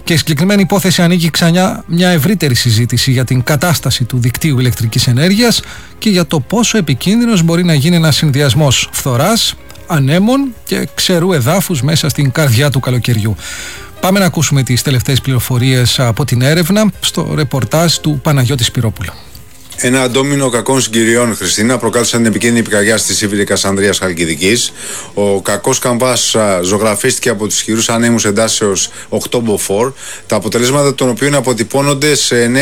Και η συγκεκριμένη υπόθεση ανοίγει ξανά μια ευρύτερη συζήτηση για την κατάσταση του δικτύου ηλεκτρικής ενέργειας και για το πόσο επικίνδυνος μπορεί να γίνει ένας συνδυασμός φθοράς, ανέμων και ξερού εδάφους μέσα στην καρδιά του καλοκαιριού. Πάμε να ακούσουμε τις τελευταίες πληροφορίες από την έρευνα στο ρεπορτάζ του Παναγιώτη Σπυρόπουλου. Ένα ντόμινο κακών συγκυριών, Χριστίνα, προκάλεσαν την επικίνδυνη πυρκαγιά στη Σίβηρη Κασανδρίας Χαλκιδικής. Ο κακός καμβάς ζωγραφίστηκε από τους ισχυρούς ανέμους εντάσεως 8 μποφόρ, τα αποτελέσματα των οποίων αποτυπώνονται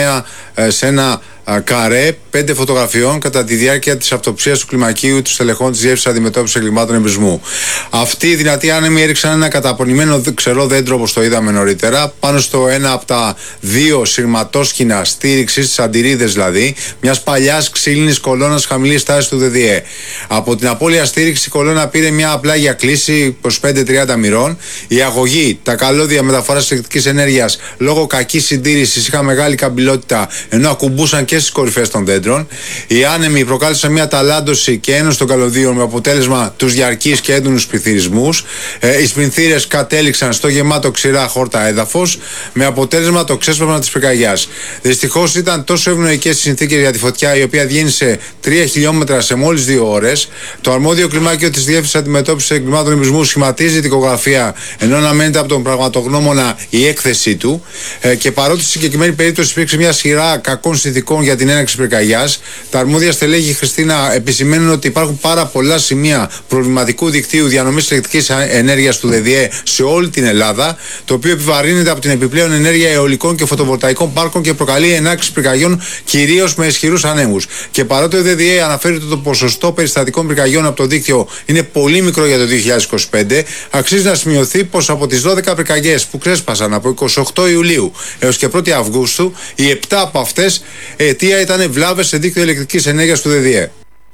σε ένα καρέ 5 φωτογραφιών κατά τη διάρκεια της αυτοψίας του κλιμακίου του στελεχών της Διεύθυνσης Αντιμετώπισης Εγκλημάτων Εμπρισμού. Αυτοί οι δυνατοί άνεμοι έριξαν ένα καταπονημένο ξερό δέντρο, όπως το είδαμε νωρίτερα, πάνω στο ένα από τα δύο σειρματόσκηνα στήριξης, τις αντιρρίδες δηλαδή, μιας παλιάς ξύλινης κολόνας χαμηλής τάσης του ΔΔΕ. Από την απώλεια στήριξη η κολόνα πήρε μια απλάγια κλίση 25-30 μοιρών. Η αγωγή, τα καλώδια μεταφοράς ηλεκτρικής ενέργειας λόγω κακής συντήρησης είχαν μεγάλη καμπυλότητα, ενώ ακουμπούσαν και στις κορυφές των δέντρων. Οι άνεμοι προκάλεσαν μια ταλάντωση και ένωση των καλωδίων με αποτέλεσμα τους διαρκείς και έντονους πληθυρισμούς. Οι σπινθήρες κατέληξαν στο γεμάτο ξηρά χόρτα έδαφος, με αποτέλεσμα το ξέσπασμα της πυρκαγιάς. Δυστυχώς ήταν τόσο ευνοϊκές οι συνθήκες για τη φωτιά, η οποία διένυσε 3 χιλιόμετρα σε μόλις 2 ώρες. Το αρμόδιο κλιμάκιο της Διεύθυνσης Αντιμετώπισης Εγκλημάτων Εμπρισμού σχηματίζει δικογραφία, ενώ αναμένεται από τον πραγματογνώμονα η έκθεσή του. Και παρότι στη συγκεκριμένη περίπτωση υπήρξε μια σειρά κακών συνθηκών για την έναρξη πυρκαγιάς, τα αρμόδια στελέχη, Χριστίνα, επισημαίνουν ότι υπάρχουν πάρα πολλά σημεία προβληματικού δικτύου διανομής ηλεκτρικής ενέργειας του ΔΔΕ σε όλη την Ελλάδα, το οποίο επιβαρύνεται από την επιπλέον ενέργεια αιωλικών και φωτοβολταϊκών πάρκων και προκαλεί ενάρξη πυρκαγιών κυρίως με ισχυρούς ανέμους. Και παρότι ο ΔΔΕ αναφέρει ότι το ποσοστό περιστατικών πυρκαγιών από το δίκτυο είναι πολύ μικρό για το 2025, αξίζει να σημειωθεί πως από τις 12 πυρκαγιές που ξέσπασαν από 28 Ιουλίου έως και 1η Αυγούστου, οι 7 από αυτές αιτία ήταν βλάβες σε δίκτυο ηλεκτρικής ενέργειας του ΔΔΕ.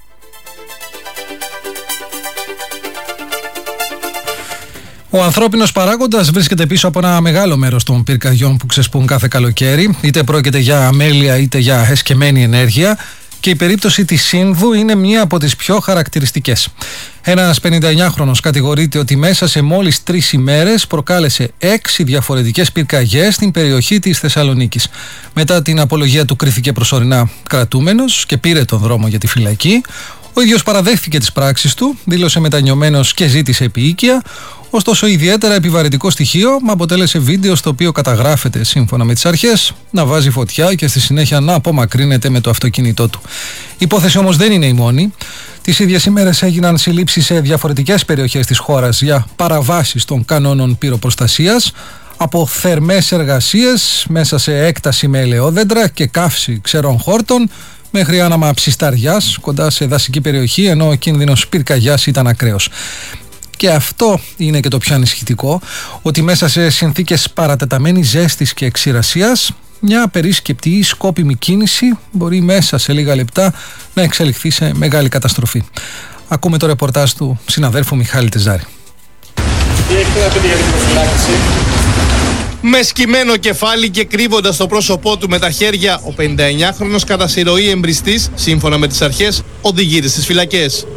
Ο ανθρώπινος παράγοντας βρίσκεται πίσω από ένα μεγάλο μέρος των πυρκαγιών που ξεσπούν κάθε καλοκαίρι, είτε πρόκειται για αμέλεια είτε για εσκεμμένη ενέργεια, και η περίπτωση της Σύνδου είναι μία από τις πιο χαρακτηριστικές. Ένας 59χρονος κατηγορείται ότι μέσα σε μόλις 3 ημέρες προκάλεσε 6 διαφορετικές πυρκαγιές στην περιοχή της Θεσσαλονίκης. Μετά την απολογία του κρίθηκε προσωρινά κρατούμενος και πήρε τον δρόμο για τη φυλακή. Ο ίδιος παραδέχθηκε τις πράξεις του, δήλωσε μετανιωμένος και ζήτησε επίοικια. Ωστόσο, ιδιαίτερα επιβαρυντικό στοιχείο αποτέλεσε βίντεο στο οποίο καταγράφεται, σύμφωνα με τις αρχές, να βάζει φωτιά και στη συνέχεια να απομακρύνεται με το αυτοκίνητό του. Η υπόθεση όμως δεν είναι η μόνη. Τις ίδιες ημέρες έγιναν συλλήψεις σε διαφορετικές περιοχές της χώρας για παραβάσεις των κανόνων πυροπροστασίας, από θερμές εργασίες μέσα σε έκταση με ελαιόδεντρα και καύση ξερών χόρτων, μέχρι άναμα ψισταριάς κοντά σε δασική περιοχή, ενώ ο κίνδυνος πυρκαγιάς ήταν ακραίος. Και αυτό είναι και το πιο ανησυχητικό, ότι μέσα σε συνθήκες παρατεταμένης ζέστης και εξηρασίας, μια απερίσκεπτη ή σκόπιμη κίνηση μπορεί μέσα σε λίγα λεπτά να εξελιχθεί σε μεγάλη καταστροφή. Ακούμε το ρεπορτάζ του συναδέλφου Μιχάλη Τεζάρη. Τι έχετε να πείτε για την προφυλάκηση? Με σκυμμένο κεφάλι και κρύβοντας το πρόσωπό του με τα χέρια, ο 59χρονος κατά συρροή εμπριστής, σύμφωνα με τις αρχές, οδηγείται στις φυλακές.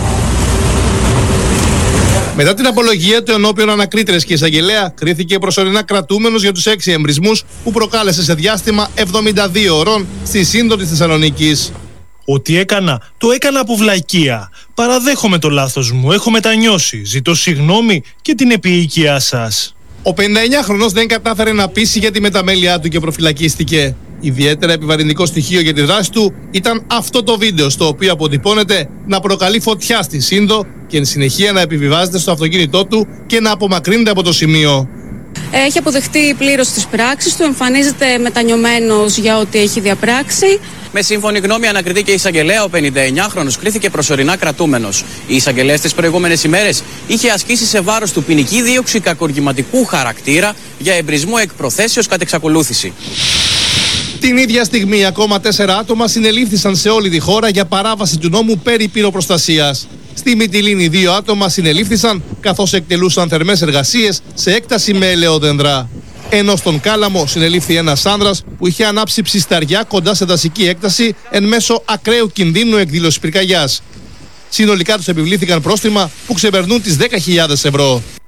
Μετά την απολογία του ενώπιον ανακρίτρες και εισαγγελέα, κρίθηκε προσωρινά κρατούμενος για τους 6 εμπρισμούς που προκάλεσε σε διάστημα 72 ωρών στη Σύνδο της Θεσσαλονίκης. Ό,τι έκανα, το έκανα από βλακεία. Παραδέχομαι το λάθος μου, έχω μετανιώσει, ζητώ συγγνώμη και την επίοικιά σας. Ο 59χρονος δεν κατάφερε να πείσει για τη μεταμέλειά του και προφυλακίστηκε. Ιδιαίτερα επιβαρυντικό στοιχείο για τη δράση του ήταν αυτό το βίντεο, στο οποίο αποτυπώνεται να προκαλεί φωτιά στη Σύνδο και εν συνεχεία να επιβιβάζεται στο αυτοκίνητό του και να απομακρύνεται από το σημείο. Έχει αποδεχτεί πλήρως τις πράξεις του, εμφανίζεται μετανιωμένος για ό,τι έχει διαπράξει. Με σύμφωνη γνώμη ανακριτή και εισαγγελέα, ο 59χρονος κρίθηκε προσωρινά κρατούμενος. Η εισαγγελέα τις προηγούμενες ημέρες είχε ασκήσει σε βάρος του ποινική δίωξη κακουργηματικού χαρακτήρα για εμπρισμό εκ προθέσεως κατ' εξακολούθηση. Την ίδια στιγμή, ακόμα 4 άτομα συνελήφθησαν σε όλη τη χώρα για παράβαση του νόμου περί πυροπροστασίας. Στη Μυτιλήνη 2 άτομα συνελήφθησαν καθώς εκτελούσαν θερμές εργασίες σε έκταση με ελαιόδεντρα. Ενώ στον Κάλαμο συνελήφθη ένας άνδρας που είχε ανάψει ψισταριά κοντά σε δασική έκταση εν μέσω ακραίου κινδύνου εκδήλωσης πυρκαγιάς. Συνολικά τους επιβλήθηκαν πρόστιμα που ξεπερνούν τις 10.000 ευρώ.